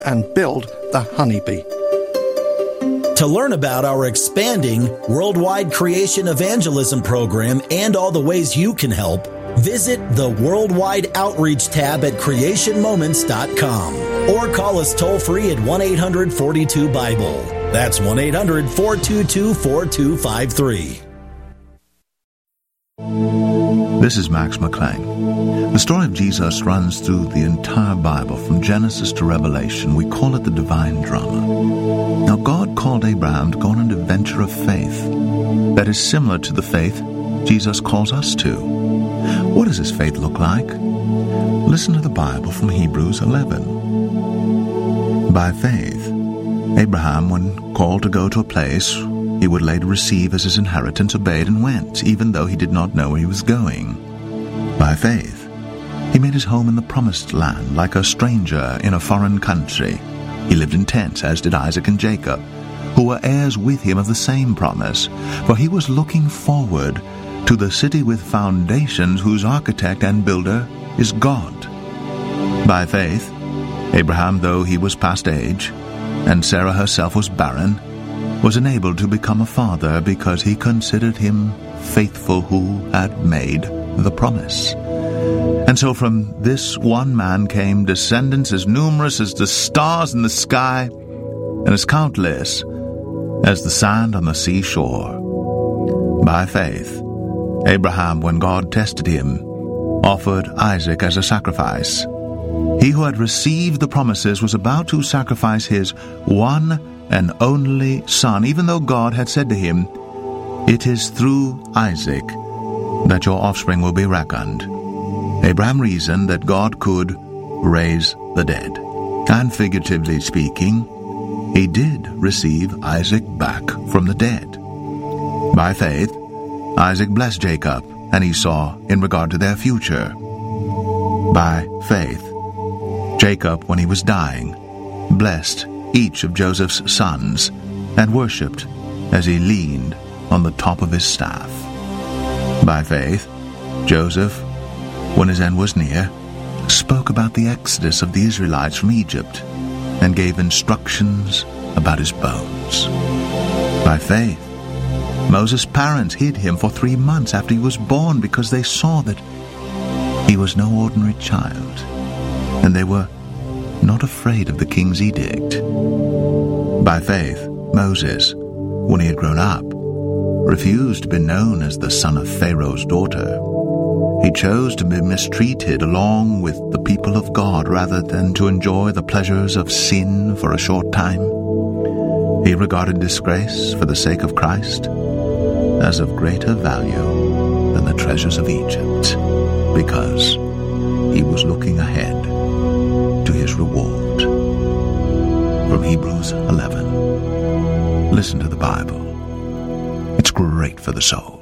and build the honeybee. To learn about our expanding worldwide creation evangelism program and all the ways you can help, visit the Worldwide Outreach tab at creationmoments.com or call us toll-free at 1-800-42-BIBLE. That's 1-800-422-4253. This is Max McClain. The story of Jesus runs through the entire Bible, from Genesis to Revelation. We call it the divine drama. Now, God called Abraham to go on an adventure of faith that is similar to the faith Jesus calls us to. What does his faith look like? Listen to the Bible from Hebrews 11. By faith, Abraham, when called to go to a place he would later receive as his inheritance, obeyed and went, even though he did not know where he was going. By faith, he made his home in the promised land, like a stranger in a foreign country. He lived in tents, as did Isaac and Jacob, who were heirs with him of the same promise, for he was looking forward to the city with foundations, whose architect and builder is God. By faith, Abraham, though he was past age, and Sarah herself was barren, was enabled to become a father, because he considered him faithful who had made the promise. And so from this one man came descendants as numerous as the stars in the sky, and as countless as the sand on the seashore. By faith, Abraham, when God tested him, offered Isaac as a sacrifice. He who had received the promises was about to sacrifice his one and only son, even though God had said to him, "It is through Isaac that your offspring will be reckoned." Abraham reasoned that God could raise the dead. And figuratively speaking, he did receive Isaac back from the dead. By faith, Isaac blessed Jacob and Esau in regard to their future. By faith, Jacob, when he was dying, blessed each of Joseph's sons and worshipped as he leaned on the top of his staff. By faith, Joseph, when his end was near, spoke about the exodus of the Israelites from Egypt and gave instructions about his bones. By faith, Moses' parents hid him for 3 months after he was born, because they saw that he was no ordinary child, and they were not afraid of the king's edict. By faith, Moses, when he had grown up, refused to be known as the son of Pharaoh's daughter. He chose to be mistreated along with the people of God rather than to enjoy the pleasures of sin for a short time. He regarded disgrace for the sake of Christ as of greater value than the treasures of Egypt, because he was looking ahead to his reward. From Hebrews 11. Listen to the Bible. It's great for the soul.